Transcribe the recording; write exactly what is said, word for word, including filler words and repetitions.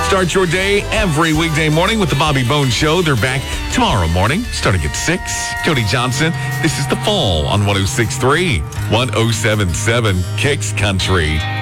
Start your day every weekday morning with the Bobby Bones Show. They're back tomorrow morning, starting at six. Cody Johnson, this is The Fall on one oh six point three, one oh seven point seven Kicks Country.